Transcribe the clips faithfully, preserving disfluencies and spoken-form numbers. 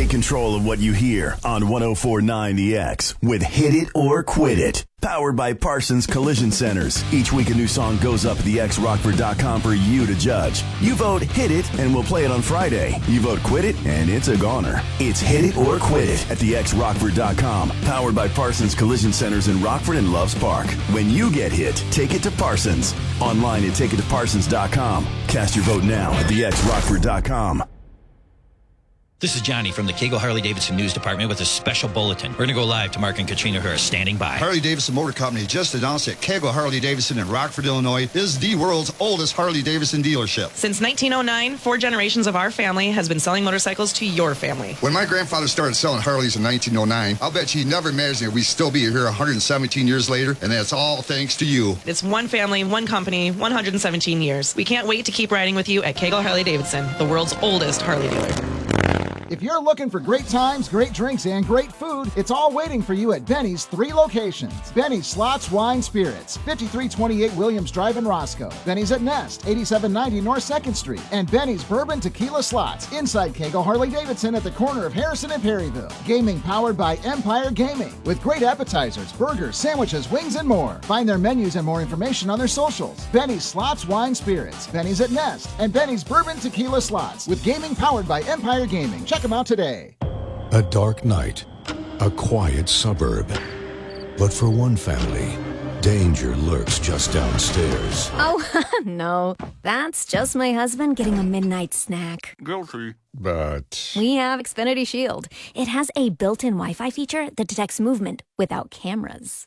control of what you hear on one oh four point nine The X with Hit It or Quit It. Powered by Parsons Collision Centers. Each week a new song goes up at the x rockford dot com for you to judge. You vote Hit It and we'll play it on Friday. You vote Quit It and it's a goner. It's Hit It or Quit It at the x rockford dot com. Powered by Parsons Collision Centers in Rockford and Loves Park. When you get hit, take it to Parsons. Online at take it to parsons dot com. Cast your vote now at the x rockford dot com. This is Johnny from the Kegel Harley-Davidson News Department with a special bulletin. We're going to go live to Mark and Katrina, who are standing by. Harley-Davidson Motor Company just announced that Kegel Harley-Davidson in Rockford, Illinois is the world's oldest Harley-Davidson dealership. Since nineteen oh nine, four generations of our family has been selling motorcycles to your family. When my grandfather started selling Harleys in nineteen oh nine, I'll bet you never imagined we'd still be here one hundred seventeen years later, and that's all thanks to you. It's one family, one company, one hundred seventeen years. We can't wait to keep riding with you at Kegel Harley-Davidson, the world's oldest Harley dealer. If you're looking for great times, great drinks, and great food, it's all waiting for you at Benny's three locations. Benny's Slots, Wine, Spirits, fifty-three twenty-eight Williams Drive in Roscoe. Benny's at Nest, eighty-seven ninety North second Street. And Benny's Bourbon Tequila Slots, inside Kegel Harley-Davidson at the corner of Harrison and Perryville. Gaming powered by Empire Gaming, with great appetizers, burgers, sandwiches, wings, and more. Find their menus and more information on their socials. Benny's Slots, Wine, Spirits, Benny's at Nest, and Benny's Bourbon Tequila Slots, with gaming powered by Empire Gaming. Check them out today. A dark night, a quiet suburb. But for one family, danger lurks just downstairs. Oh, no. That's just my husband getting a midnight snack. Guilty. But we have Xfinity Shield. It has a built-in Wi-Fi feature that detects movement without cameras.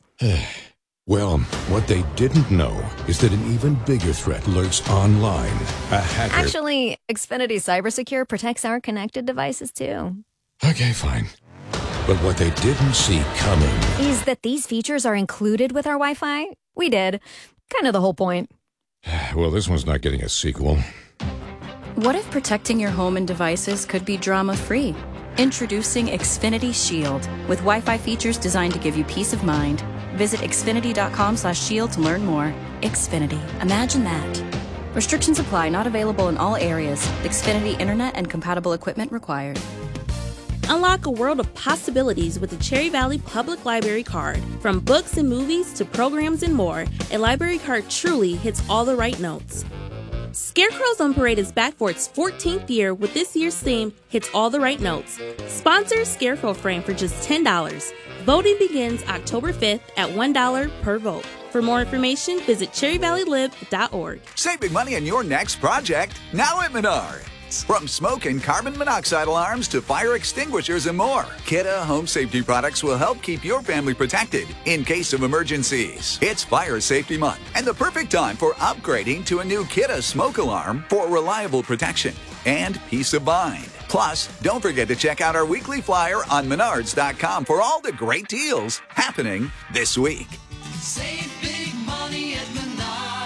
well, what they didn't know is that an even bigger threat lurks online. A hacker... Actually, Xfinity CyberSecure protects our connected devices, too. Okay, fine. But what they didn't see coming is that these features are included with our Wi-Fi. We did. Kind of the whole point. Well, this one's not getting a sequel. What if protecting your home and devices could be drama-free? Introducing Xfinity Shield, with Wi-Fi features designed to give you peace of mind. Visit xfinity.com slash shield to learn more. Xfinity. Imagine that. Restrictions apply. Not available in all areas. Xfinity Internet and compatible equipment required. Unlock a world of possibilities with the Cherry Valley Public Library Card. From books and movies to programs and more, a library card truly hits all the right notes. Scarecrows on Parade is back for its fourteenth year with this year's theme, Hits All the Right Notes. Sponsor Scarecrow Frame for just ten dollars. Voting begins October fifth at one dollar per vote. For more information, visit cherry valley lib dot org. Save big money on your next project, now at Menards. From smoke and carbon monoxide alarms to fire extinguishers and more, Kidde Home Safety products will help keep your family protected in case of emergencies. It's Fire Safety Month and the perfect time for upgrading to a new Kidde smoke alarm for reliable protection and peace of mind. Plus, don't forget to check out our weekly flyer on menards dot com for all the great deals happening this week. Save big money at Menards.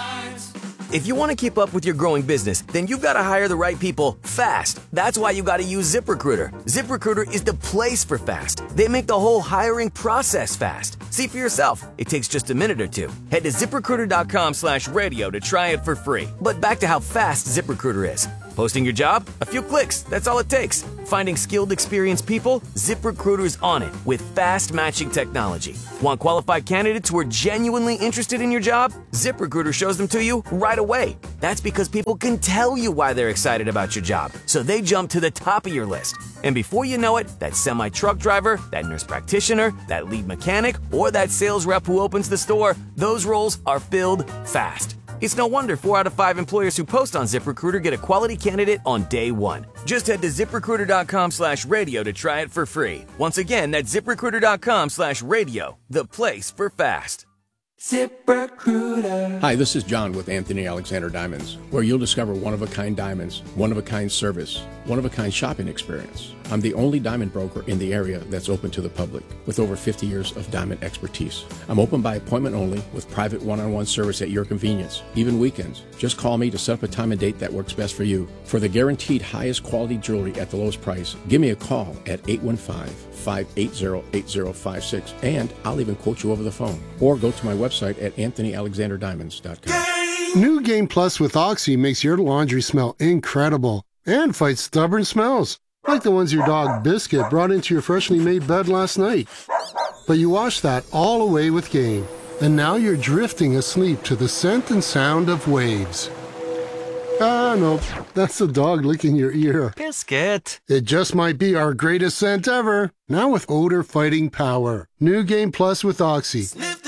If you want to keep up with your growing business, then you've got to hire the right people fast. That's why you got to use ZipRecruiter. ZipRecruiter is the place for fast. They make the whole hiring process fast. See for yourself. It takes just a minute or two. Head to ZipRecruiter.com slash radio to try it for free. But back to how fast ZipRecruiter is. Posting your job? A few clicks. That's all it takes. Finding skilled, experienced people? ZipRecruiter's on it with fast matching technology. Want qualified candidates who are genuinely interested in your job? ZipRecruiter shows them to you right away. That's because people can tell you why they're excited about your job, so they jump to the top of your list. And before you know it, that semi-truck driver, that nurse practitioner, that lead mechanic, or that sales rep who opens the store, those roles are filled fast. It's no wonder four out of five employers who post on ZipRecruiter get a quality candidate on day one. Just head to ZipRecruiter.com slash radio to try it for free. Once again, that's ZipRecruiter.com slash radio, the place for fast. ZipRecruiter. Hi, this is John with Anthony Alexander Diamonds, where you'll discover one-of-a-kind diamonds, one-of-a-kind service, one-of-a-kind shopping experience. I'm the only diamond broker in the area that's open to the public, with over fifty years of diamond expertise. I'm open by appointment only, with private one-on-one service at your convenience, even weekends. Just call me to set up a time and date that works best for you. For the guaranteed highest quality jewelry at the lowest price, give me a call at eight one five, five eight zero, eight zero five six, and I'll even quote you over the phone. Or go to my website at anthony alexander diamonds dot com. New Game Plus with Oxy makes your laundry smell incredible and fights stubborn smells. like the ones your dog Biscuit brought into your freshly made bed last night. But you washed that all away with Gain, and now you're drifting asleep to the scent and sound of waves. Ah, no, that's the dog licking your ear. Biscuit. It just might be our greatest scent ever, now with odor-fighting power. New Gain Plus with Oxy.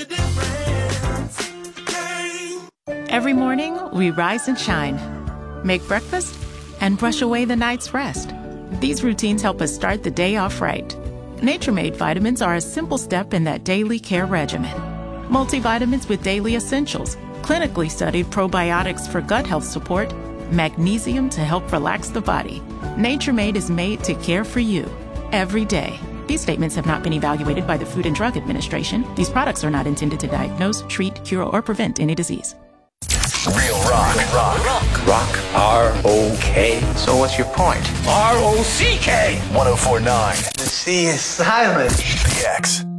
Every morning, we rise and shine, make breakfast, and brush away the night's rest. These routines help us start the day off right. Nature Made vitamins are a simple step in that daily care regimen. Multivitamins with daily essentials, clinically studied probiotics for gut health support, magnesium to help relax the body. Nature Made is made to care for you every day. These statements have not been evaluated by the Food and Drug Administration. These products are not intended to diagnose, treat, cure, or prevent any disease. Real rock. Rock. Rock. Rock. R O K. So what's your point? R O C K. one oh four point nine. The C is silent. The X.